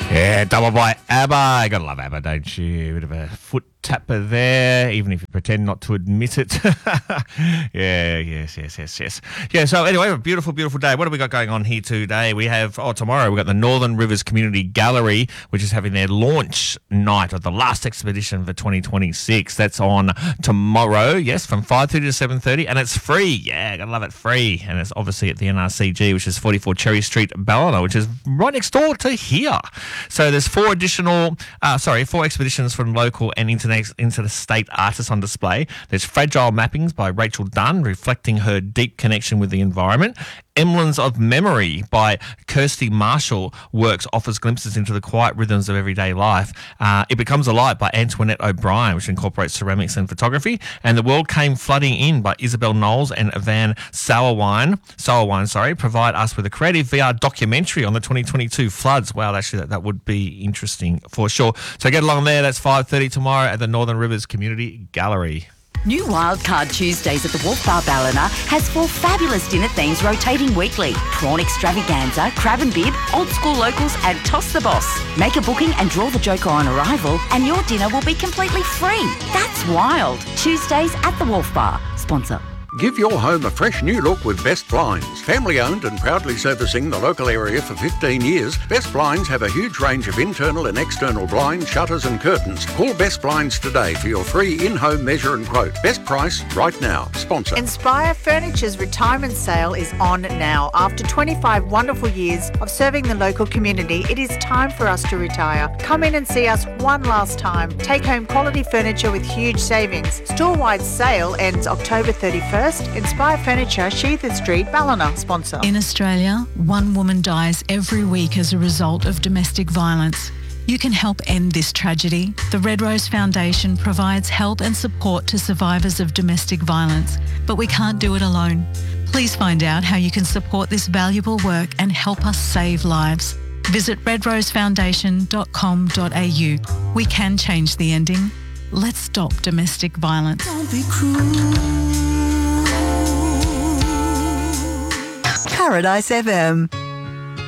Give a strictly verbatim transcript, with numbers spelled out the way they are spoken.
Yeah, double by ABBA. You gotta love ABBA, don't you? A bit of a foot tapper there, even if you pretend not to admit it. yeah, yes, yes, yes, yes. Yeah, so anyway, a beautiful, beautiful day. What have we got going on here today? We have, oh, tomorrow we've got the Northern Rivers Community Gallery, which is having their launch night of the last expedition for twenty twenty-six. That's on tomorrow, yes, from five thirty to seven thirty, and it's free. Yeah, gotta love it, free. And it's obviously at the N R C G, which is forty-four Cherry Street, Ballina, which is right next door to here. So there's four additional, uh, sorry, four expeditions from local and international into the state artists on display. There's Fragile Mappings by Rachel Dunn, reflecting her deep connection with the environment. Emblems of Memory by Kirsty Marshall works offers glimpses into the quiet rhythms of everyday life. Uh, it Becomes Alive by Antoinette O'Brien, which incorporates ceramics and photography. And The World Came Flooding In by Isabel Knowles and Van Sauerwein, Sauerwein, sorry, provide us with a creative V R documentary on the twenty twenty-two floods. Wow, actually, that, that would be interesting for sure. So get along there. That's five thirty tomorrow at the Northern Rivers Community Gallery. New Wildcard Tuesdays at the Wharf Bar Ballina has four fabulous dinner themes rotating weekly. Prawn extravaganza, crab and bib, old school locals and toss the boss. Make a booking and draw the joker on arrival and your dinner will be completely free. That's wild. Tuesdays at the Wharf Bar. Sponsor. Give your home a fresh new look with Best Blinds. Family owned and proudly servicing the local area for fifteen years, Best Blinds have a huge range of internal and external blinds, shutters and curtains. Call Best Blinds today for your free in-home measure and quote. Best price right now. Sponsor. Inspire Furniture's retirement sale is on now. After twenty-five wonderful years of serving the local community, it is time for us to retire. Come in and see us one last time. Take home quality furniture with huge savings. Store-wide sale ends October thirty-first. Inspire Furniture, Sheethard Street, Ballina. Sponsor. In Australia, one woman dies every week as a result of domestic violence. You can help end this tragedy. The Red Rose Foundation provides help and support to survivors of domestic violence, but we can't do it alone. Please find out how you can support this valuable work and help us save lives. Visit red rose foundation dot com dot a u. We can change the ending. Let's stop domestic violence. Don't be cruel. Paradise F M.